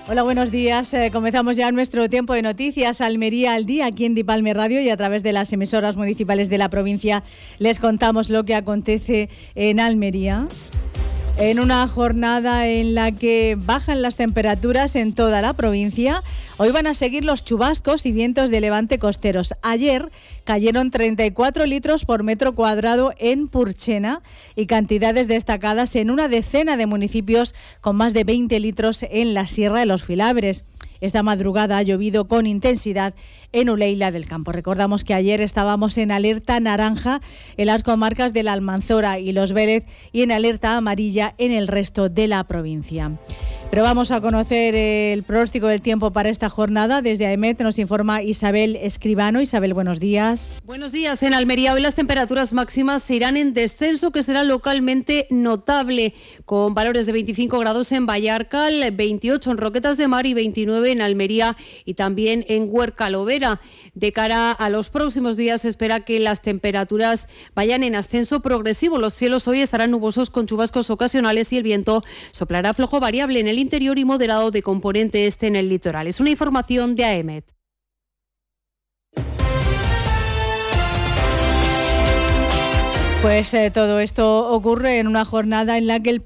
Hola, buenos días. Comenzamos ya nuestro tiempo de noticias. Almería al día, aquí en Dipalme Radio, y a través de las emisoras municipales de la provincia les contamos lo que acontece en Almería. En una jornada en la que bajan las temperaturas en toda la provincia, hoy van a seguir los chubascos y vientos de levante costeros. Ayer cayeron 34 litros por metro cuadrado en Purchena y cantidades destacadas en una decena de municipios con más de 20 litros en la Sierra de los Filabres. Esta madrugada ha llovido con intensidad en Uleila del Campo. Recordamos que ayer estábamos en alerta naranja en las comarcas de la Almanzora y Los Vélez y en alerta amarilla en el resto de la provincia. Pero vamos a conocer el pronóstico del tiempo para esta jornada. Desde AEMET nos informa Isabel Escribano. Isabel, buenos días. Buenos días. En Almería hoy las temperaturas máximas se irán en descenso, que será localmente notable, con valores de 25 grados en Vallarcal, 28 en Roquetas de Mar y 29 en Almería y también en Huerca Lovera. De cara a los próximos días se espera que las temperaturas vayan en ascenso progresivo. Los cielos hoy estarán nubosos con chubascos ocasionales y el viento soplará flojo variable en el interior y moderado de componente este en el litoral. Es una información de AEMET. Pues todo esto ocurre en una jornada en la que el